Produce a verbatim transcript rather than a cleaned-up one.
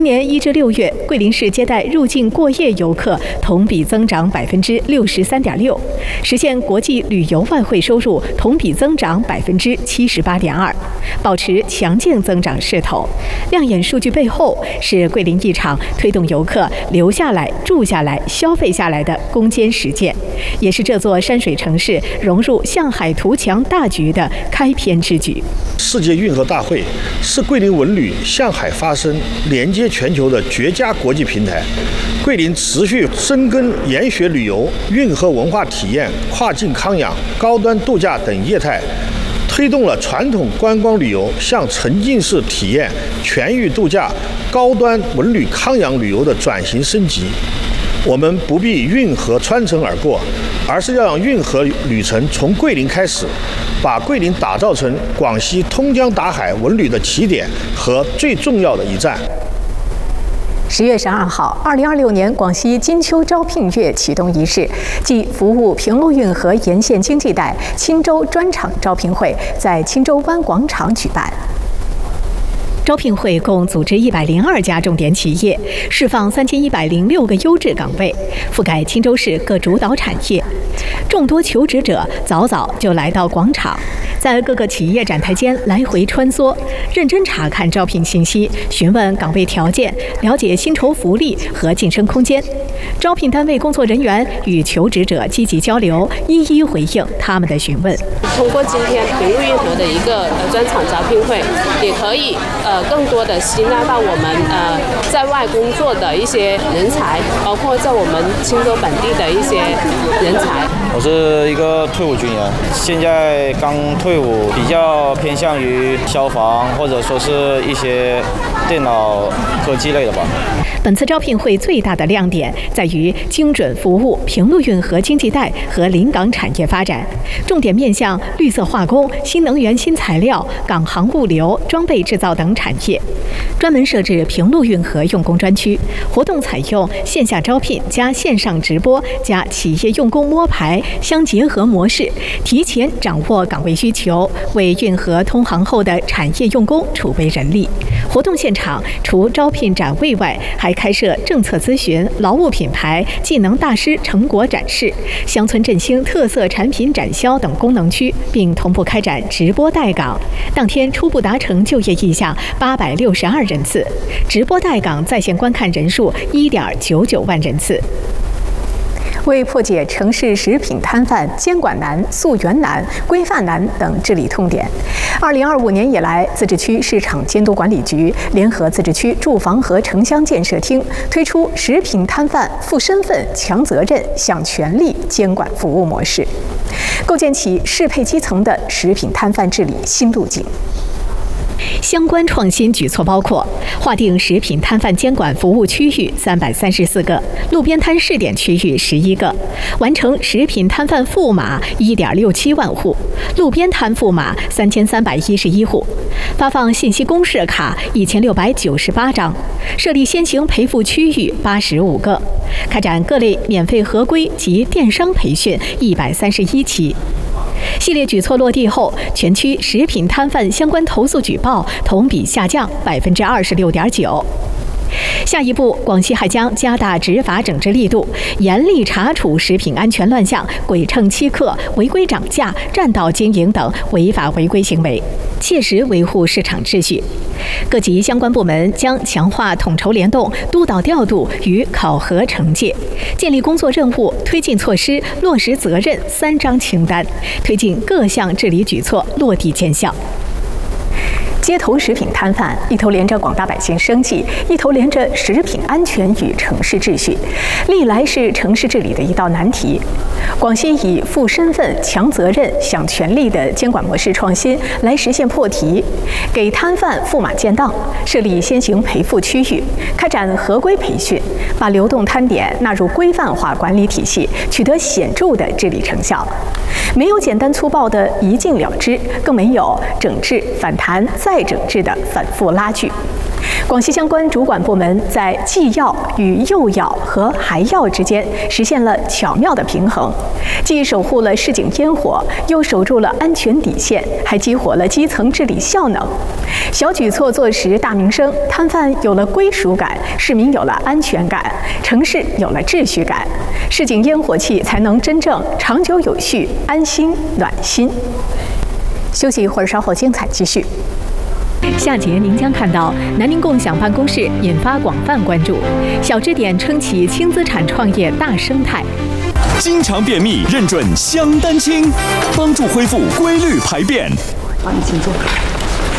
今年一至六月，桂林市接待入境过夜游客同比增长百分之六十三点六，实现国际旅游外汇收入同比增长百分之七十八点二，保持强劲增长势头。亮眼数据背后是桂林一场推动游客留下来、住下来、消费下来的攻坚实践，也是这座山水城市融入向海图强大局的开篇之举。 世界运河大会是桂林文旅向海发声、连接全球的绝佳国际平台。桂林持续深耕研学旅游、运河文化体验、跨境康养、高端度假等业态，推动了传统观光旅游向沉浸式体验、全域度假、高端文旅康养旅游的转型升级。我们不必运河穿城而过，而是要让运河旅程从桂林开始，把桂林打造成广西通江达海文旅的起点和最重要的一站。 十月十二号，二零二六年广西金秋招聘月启动仪式暨服务平陆运河沿线经济带钦州专场招聘会在钦州湾广场举办。招聘会共组织一百零二家重点企业，释放三千一百零六个优质岗位，覆盖钦州市各主导产业。众多求职者早早就来到广场，在各个企业展台间来回穿梭，认真查看招聘信息，询问岗位条件，了解薪酬福利和晋升空间。招聘单位工作人员与求职者积极交流，一一回应他们的询问。 通过今天平陆运河的一个呃专场招聘会，也可以呃更多的吸纳到我们呃在外工作的一些人才，包括在我们钦州本地的一些人才。 我是一个退伍军人，现在刚退伍，比较偏向于消防或者说是一些电脑科技类的吧。 本次招聘会最大的亮点在于精准服务平陆运河经济带和临港产业发展，重点面向绿色化工、新能源新材料、港航物流、装备制造等产业，专门设置平陆运河用工专区，活动采用线下招聘加线上直播加企业用工摸排相结合模式，提前掌握岗位需求，为运河通航后的产业用工储备人力。活动现场除招聘展位外，还开设政策咨询、劳务品牌、技能大师成果展示、乡村振兴特色产品展销等功能区，并同步开展直播带岗。当天初步达成就业意向八百六十二人次，直播带岗在线观看人数一点九九万人次。为破解城市食品摊贩监管难、溯源难、规范难等治理痛点，二零二五年以来，自治区市场监督管理局联合自治区住房和城乡建设厅推出食品摊贩负身份、强责任、享权利监管服务模式，构建起适配基层的食品摊贩治理新路径。相关创新举措包括划定食品摊贩监管服务区域三百三十四个，路边摊试点区域十一个，完成食品摊贩赋码一点六七万户，路边摊赋码三千三百一十一户，发放信息公示卡一千六百九十八张，设立先行赔付区域八十五个，开展各类免费合规及电商培训一百三十一期。系列举措落地后，全区食品摊贩相关投诉举报同比下降百分之二十六点九。下一步，广西还将加大执法整治力度，严厉查处食品安全乱象、鬼秤欺客、违规涨价、占道经营等违法违规行为，切实维护市场秩序。各级相关部门将强化统筹联动、督导调度与考核惩戒，建立工作任务、推进措施、落实责任三张清单，推进各项治理举措落地见效。街头食品摊贩一头连着广大百姓生计，一头连着食品安全与城市秩序，历来是城市治理的一道难题。广西以负身份、强责任、享权利的监管模式创新来实现破题，给摊贩赋码建档，设立先行赔付区域，开展合规培训，把流动摊点纳入规范化管理体系，取得显著的治理成效。没有简单粗暴的一镜了之，更没有整治、反弹、再再整治的反复拉锯。广西相关主管部门在既要与又要和还要之间实现了巧妙的平衡，既守护了市井烟火，又守住了安全底线，还激活了基层治理效能。小举措坐实大名声，摊贩有了归属感，市民有了安全感，城市有了秩序感，市井烟火气才能真正长久有序、安心暖心。休息一会儿，稍后精彩继续。下节您将看到南宁共享办公室引发广泛关注，小支点撑起轻资产创业大生态。 经常便秘认准香丹清，帮助恢复规律排便。 好，你请坐。